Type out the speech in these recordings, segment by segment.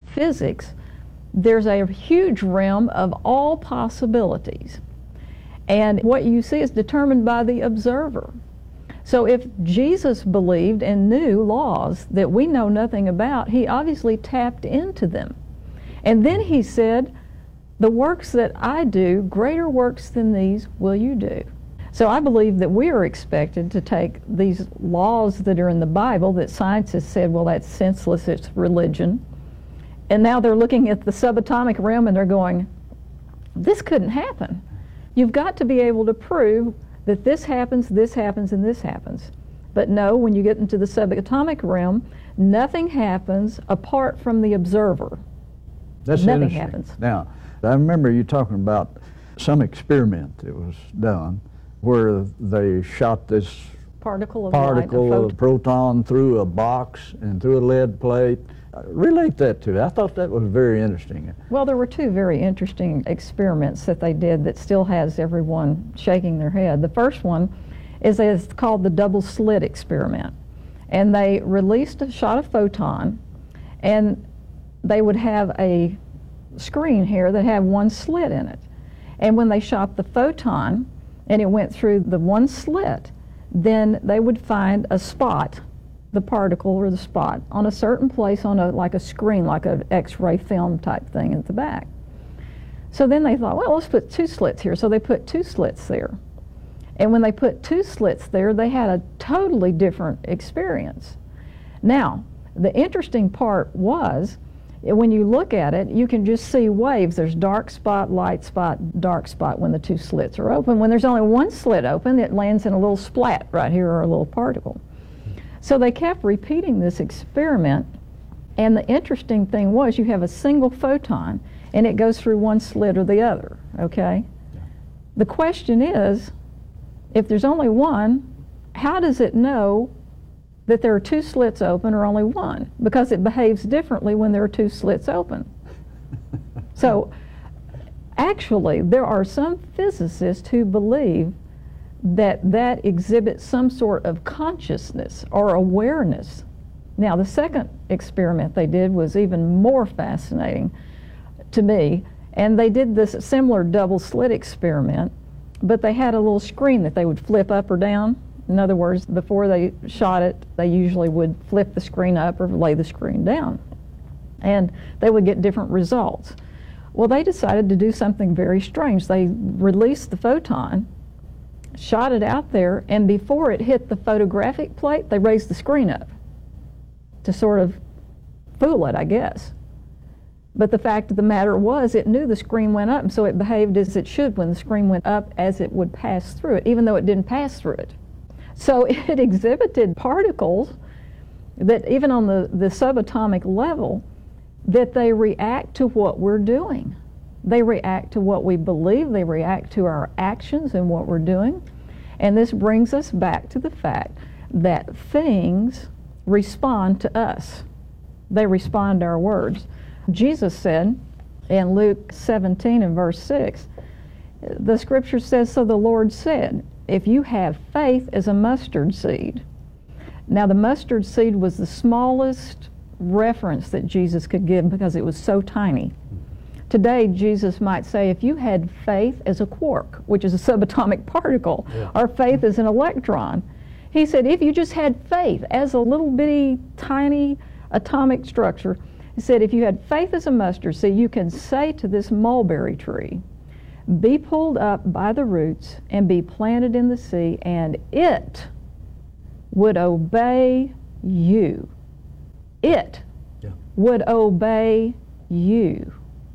physics, there's a huge realm of all possibilities. And what you see is determined by the observer. So if Jesus believed and knew laws that we know nothing about, he obviously tapped into them. And then he said, the works that I do, greater works than these will you do. So I believe that we are expected to take these laws that are in the Bible that science has said, well, that's senseless, it's religion. And now they're looking at the subatomic realm and they're going, this couldn't happen. You've got to be able to prove that this happens, and this happens. But no, when you get into the subatomic realm, nothing happens apart from the observer. That's nothing interesting. happens. Now, I remember you talking about some experiment that was done where they shot this Particle of proton through a box and through a lead plate. Relate that to it. I thought that was very interesting. Well, there were two very interesting experiments that they did that still has everyone shaking their head. The first one is called the double slit experiment. And they released a shot of photon, and they would have a screen here that had one slit in it. And when they shot the photon and it went through the one slit, then they would find a spot, the particle or the spot, on a certain place on like a screen, like an X-ray film type thing at the back. So then they thought, well, let's put two slits here. So they put two slits there. And when they put two slits there, they had a totally different experience. Now, the interesting part was, when you look at it, you can just see waves. There's dark spot, light spot, dark spot when the two slits are open. When there's only one slit open, it lands in a little splat right here, or a little particle. So they kept repeating this experiment, and the interesting thing was you have a single photon, and it goes through one slit or the other, okay? Yeah. The question is, if there's only one, how does it know that there are two slits open or only one? Because it behaves differently when there are two slits open. So actually, there are some physicists who believe that exhibits some sort of consciousness or awareness. Now, the second experiment they did was even more fascinating to me, and they did this similar double slit experiment, but they had a little screen that they would flip up or down. In other words, before they shot it, they usually would flip the screen up or lay the screen down, and they would get different results. Well, they decided to do something very strange. They released the photon, shot it out there, and before it hit the photographic plate, they raised the screen up to sort of fool it, I guess. But the fact of the matter was, it knew the screen went up, and so it behaved as it should when the screen went up, as it would pass through it, even though it didn't pass through it. So it exhibited particles that even on the subatomic level, that they react to what we're doing. They react to what we believe, they react to our actions and what we're doing. And this brings us back to the fact that things respond to us. They respond to our words. Jesus said in Luke 17 and verse 6, the scripture says, so the Lord said, if you have faith as a mustard seed. Now the mustard seed was the smallest reference that Jesus could give because it was so tiny. Today, Jesus might say, if you had faith as a quark, which is a subatomic particle, or faith as an electron. He said, if you just had faith as a little bitty, tiny atomic structure, he said, if you had faith as a mustard seed, you can say to this mulberry tree, be pulled up by the roots and be planted in the sea, and it would obey you. It would obey you.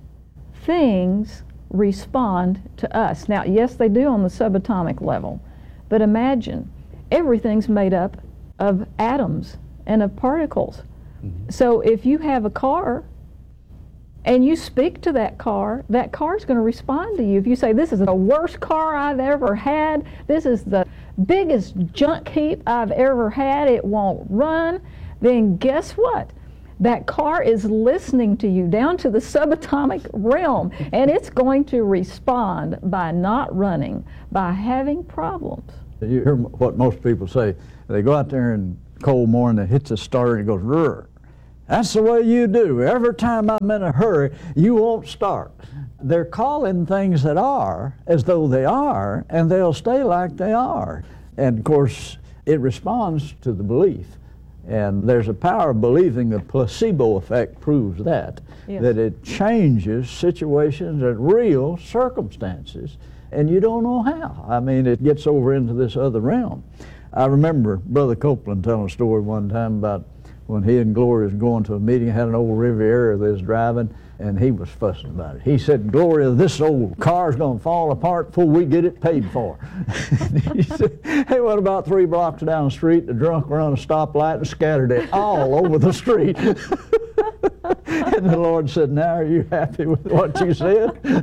Things respond to us. Now, yes, they do on the subatomic level, but imagine, everything's made up of atoms and of particles. Mm-hmm. So if you have a car and you speak to that car is going to respond to you. If you say, this is the worst car I've ever had, this is the biggest junk heap I've ever had, it won't run, then guess what? That car is listening to you down to the subatomic realm, and it's going to respond by not running, by having problems. You hear what most people say. They go out there in cold morning, it hits a starter, and it goes, rrr. That's the way you do. Every time I'm in a hurry, you won't start. They're calling things that are as though they are, and they'll stay like they are. And of course, it responds to the belief. And there's a power of believing. The placebo effect proves that. Yes. That it changes situations and real circumstances, and you don't know how. I mean, it gets over into this other realm. I remember Brother Copeland telling a story one time about when he and Gloria was going to a meeting, had an old Riviera they was driving, and he was fussing about it. He said, "Gloria, this old car's going to fall apart before we get it paid for." He said, "Hey, what about 3 blocks down the street, the drunk were on a stoplight and scattered it all over the street." And the Lord said, "Now are you happy with what you said?"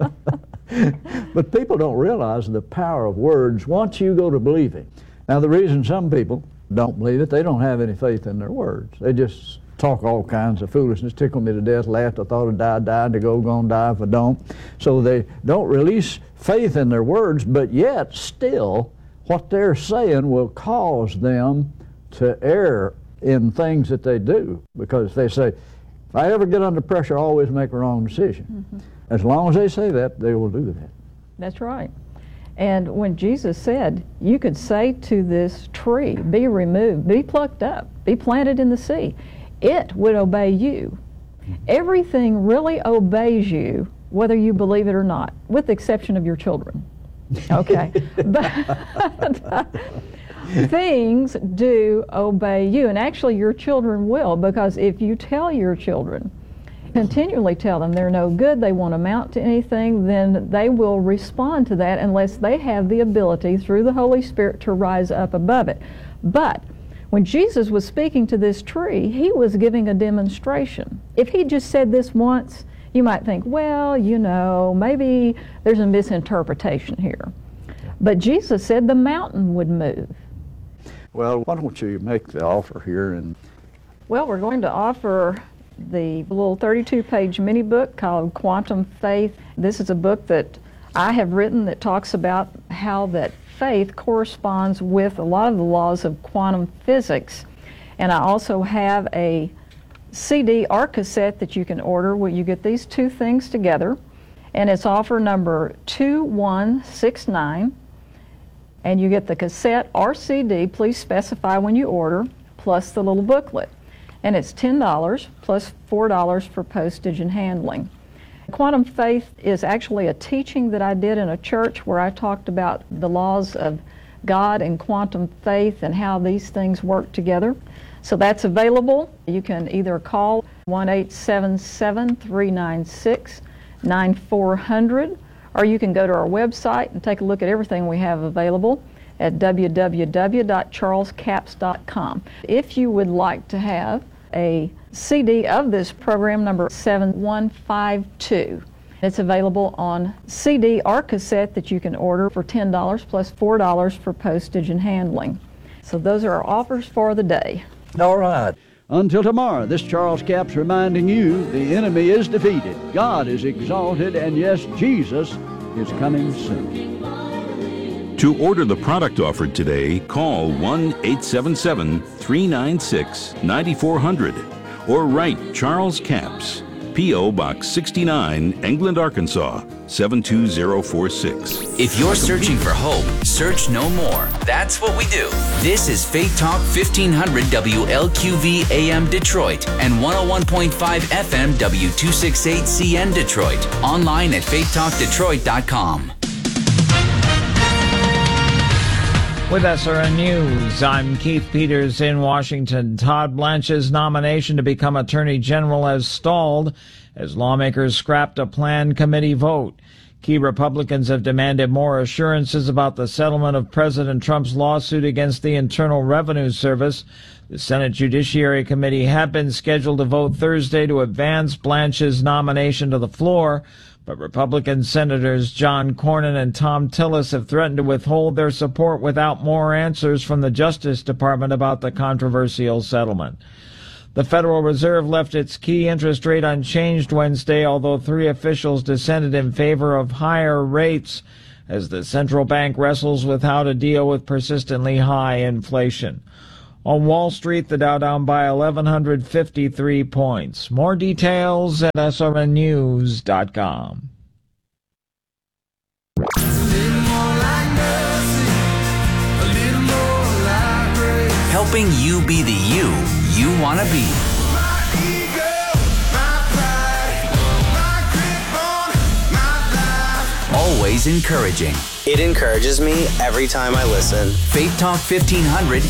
But people don't realize the power of words once you go to believing. Now, the reason some people don't believe it, they don't have any faith in their words. They just talk all kinds of foolishness, tickle me to death, laughed, I thought I'd died, to go, gonna die if I don't. So they don't release faith in their words, but yet still what they're saying will cause them to err in things that they do. Because they say, if I ever get under pressure, I always make a wrong decision. Mm-hmm. As long as they say that, they will do that. That's right. And when Jesus said, you could say to this tree, be removed, be plucked up, be planted in the sea, it would obey you. Everything really obeys you, whether you believe it or not, with the exception of your children. Okay. But things do obey you, and actually your children will, because if you tell your children, continually tell them they're no good, they won't amount to anything, then they will respond to that unless they have the ability through the Holy Spirit to rise up above it. But when Jesus was speaking to this tree, he was giving a demonstration. If he just said this once, you might think, well, you know, maybe there's a misinterpretation here. But Jesus said the mountain would move. Well, why don't you make the offer here? And well, we're going to offer the little 32-page mini book called Quantum Faith. This is a book that I have written that talks about how that faith corresponds with a lot of the laws of quantum physics. And I also have a CD or cassette that you can order where you get these two things together. And it's offer number 2169. And you get the cassette or CD, please specify when you order, plus the little booklet. And it's $10 plus $4 for postage and handling. Quantum Faith is actually a teaching that I did in a church where I talked about the laws of God and quantum faith and how these things work together. So that's available. You can either call 1-877-396-9400, or you can go to our website and take a look at everything we have available at www.charlescapps.com. If you would like to have a CD of this program, number 7152. It's available on CD or cassette that you can order for $10 plus $4 for postage and handling. So those are our offers for the day. all right. Until tomorrow, this Charles Capps reminding you the enemy is defeated, God is exalted, and yes, Jesus is coming soon. To order the product offered today, call 1-877-396-9400 or write Charles Capps, P.O. Box 69, England, Arkansas, 72046. If you're searching for hope, search no more. That's what we do. This is Faith Talk 1500 WLQV AM Detroit and 101.5 FM W268CN Detroit. Online at faithtalkdetroit.com. With SRN News, I'm Keith Peters in Washington. Todd Blanche's nomination to become Attorney General has stalled as lawmakers scrapped a planned committee vote. Key Republicans have demanded more assurances about the settlement of President Trump's lawsuit against the Internal Revenue Service. The Senate Judiciary Committee had been scheduled to vote Thursday to advance Blanche's nomination to the floor, but Republican Senators John Cornyn and Thom Tillis have threatened to withhold their support without more answers from the Justice Department about the controversial settlement. The Federal Reserve left its key interest rate unchanged Wednesday, although three officials dissented in favor of higher rates as the central bank wrestles with how to deal with persistently high inflation. On Wall Street, the Dow down by 1,153 points. More details at srnnews.com. Helping you be the you want to be. Always encouraging. It encourages me every time I listen. Faith Talk 1500